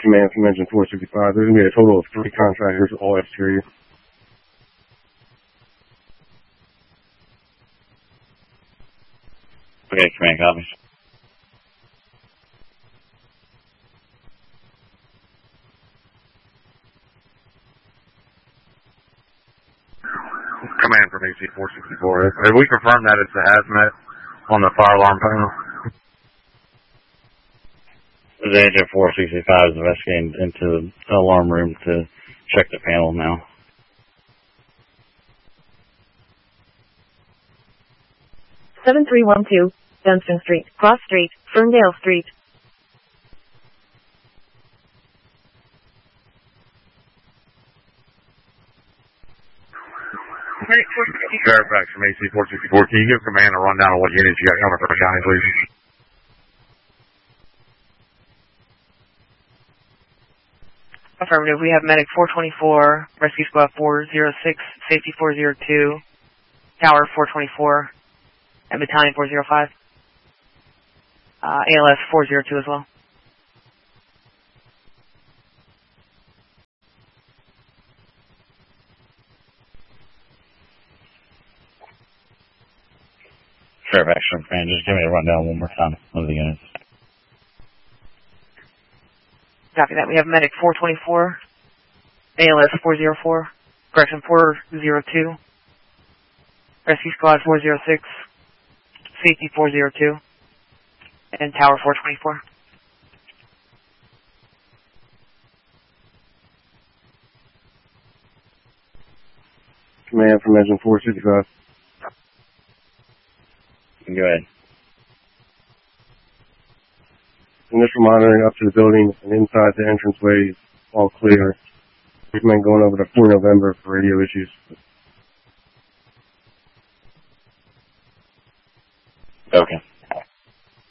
Command from Engine 465. There's going to be a total of 3 contractors, all exterior. Okay, Command, copies. Command from AC 464. Have we confirmed that it's a hazmat on the fire alarm panel? The Engine 465 is investigating into the alarm room to check the panel now. (7312) Dunstan Street, Cross Street, Ferndale Street. Fairfax from AC 464. Can you give Command a rundown of what units you got coming from the county, please? Affirmative. We have Medic 424, Rescue Squad 406, Safety 402, Tower 424, and Battalion 405. ALS 402 as well. Fairfax from Command, just give me a rundown one more time of the units. Copy that. We have Medic 424, ALS 404, Correction 402, Rescue Squad 406, Safety 402, and Tower 424. Command from Engine 465. Go ahead. Initial monitoring up to the building and inside the entranceway is all clear. Recommend going over to 4 November for radio issues. Okay.